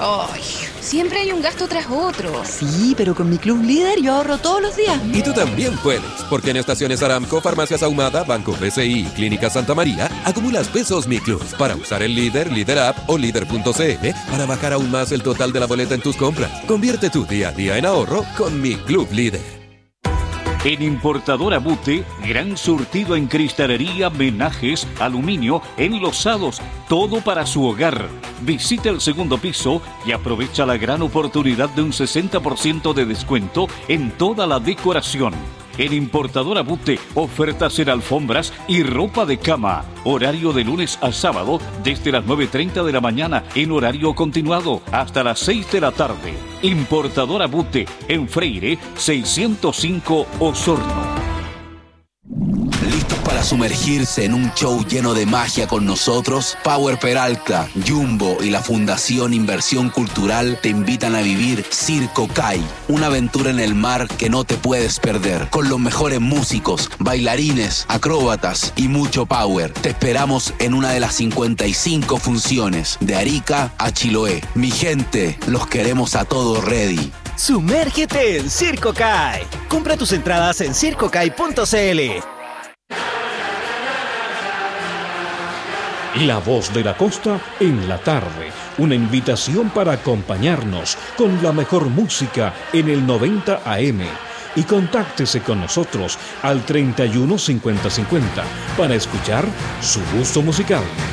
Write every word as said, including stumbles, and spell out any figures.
Ay, siempre hay un gasto tras otro. Sí, pero con mi Club Líder yo ahorro todos los días. Y tú también puedes, porque en Estaciones Aramco, Farmacias Ahumada, Banco B C I y Clínica Santa María, acumulas pesos Mi Club para usar el Líder, Líder App o Líder punto c l para bajar aún más el total de la boleta en tus compras. Convierte tu día a día en ahorro con Mi Club Líder. En Importadora Bute, gran surtido en cristalería, menajes, aluminio, enlosados, todo para su hogar. Visita el segundo piso y aprovecha la gran oportunidad de un sesenta por ciento de descuento en toda la decoración. En Importadora Bute, ofertas en alfombras y ropa de cama. Horario de lunes a sábado desde las nueve y media de la mañana en horario continuado hasta las seis de la tarde. Importadora Bute, en Freire seiscientos cinco Osorno. ¿Listos para sumergirse en un show lleno de magia con nosotros? Power Peralta, Jumbo y la Fundación Inversión Cultural te invitan a vivir Circo Kai, una aventura en el mar que no te puedes perder, con los mejores músicos, bailarines, acróbatas y mucho power. Te esperamos en una de las cincuenta y cinco funciones, de Arica a Chiloé. Mi gente, los queremos a todos ready. Sumérgete en Circo Kai. Compra tus entradas en circo kai punto c l. La Voz de la Costa en la tarde. Una invitación para acompañarnos con la mejor música en el noventa A M. Y contáctese con nosotros al treinta y uno cincuenta cincuenta para escuchar su gusto musical.